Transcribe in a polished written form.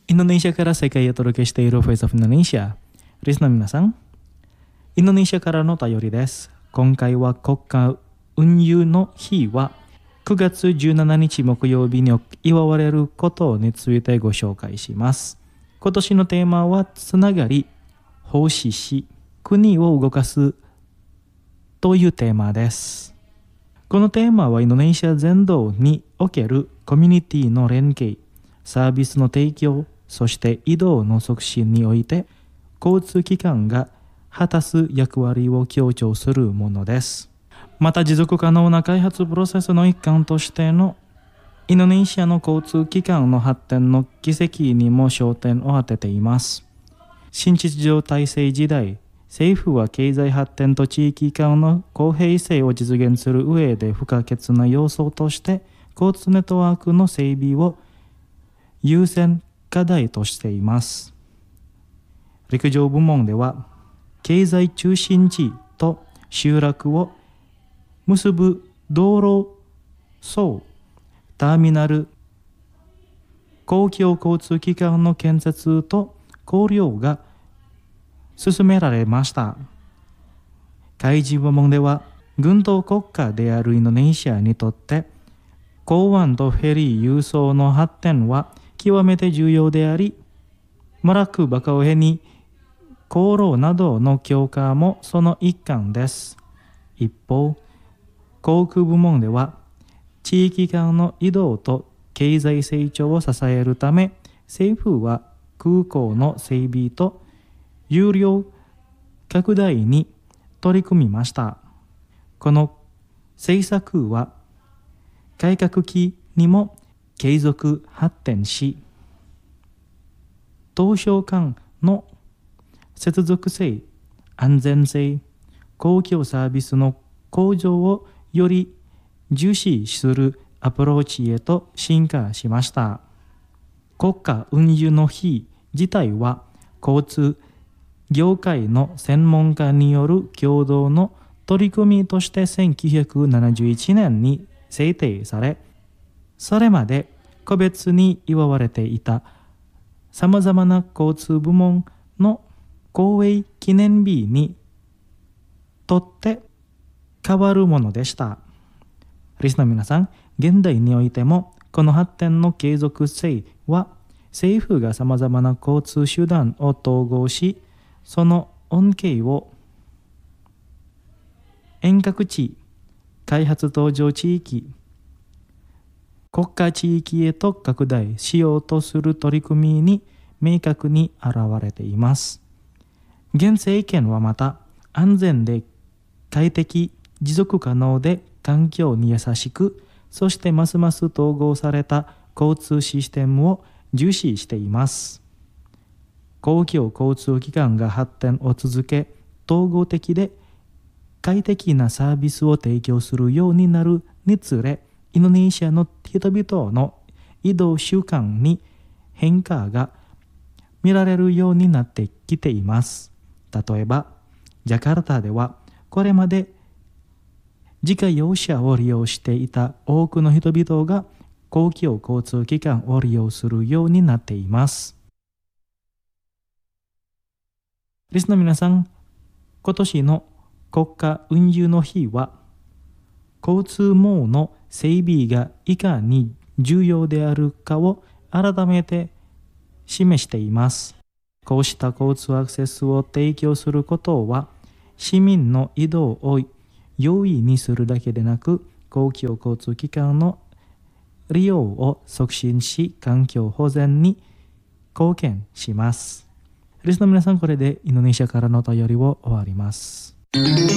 インドネシアから世界へお届けしている Voice of Indonesia。リスナーの皆さん、インドネシアからの便りです。今回は国家運輸の日は9月17日木曜日に祝われることについてご紹介します。今年のテーマはつながり、奉仕し、国を動かすというテーマです。このテーマはインドネシア全土におけるコミュニティの連携、サービスの提供、そして移動の促進において交通機関が果たす役割を強調するものです。また持続可能な開発プロセスの一環としてのインドネシアの交通機関の発展の軌跡にも焦点を当てています。新秩序体制時代、政府は経済発展と地域間の公平性を実現する上で不可欠な要素として交通ネットワークの整備を優先課題としています。陸上部門では経済中心地と集落を結ぶ道路層、ターミナル、公共交通機関の建設と考慮が進められました。海事部門では軍島国家であるインドネシアにとって港湾とフェリー輸送の発展は極めて重要であり、マラクバカオヘに航路などの強化もその一環です。一方、航空部門では地域間の移動と経済成長を支えるため、政府は空港の整備と有料拡大に取り組みました。この政策は改革期にも継続発展し、島嶼間の接続性、安全性、公共サービスの向上をより重視するアプローチへと進化しました。国家運輸の日自体は交通業界の専門家による共同の取り組みとして1971年に制定され、それまで個別に祝われていたさまざまな交通部門の公営記念日にとって変わるものでした。リスナーの皆さん、現代においてもこの発展の継続性は政府がさまざまな交通手段を統合し、その恩恵を遠隔地、開発途上地域、国家地域へと拡大しようとする取り組みに明確に現れています。現政権はまた安全で快適、持続可能で環境に優しく、そしてますます統合された交通システムを重視しています。公共交通機関が発展を続け、統合的で快適なサービスを提供するようになるにつれ、インドネシアの人々の移動習慣に変化が見られるようになってきています。例えば、ジャカルタではこれまで自家用車を利用していた多くの人々が公共交通機関を利用するようになっています。リスナーの皆さん、今年の国家運輸の日は交通網の整備がいかに重要であるかを改めて示しています。こうした交通アクセスを提供することは、市民の移動を容易にするだけでなく、公共交通機関の利用を促進し、環境保全に貢献します。リスナーの皆さん、これでインドネシアからのお便りを終わります。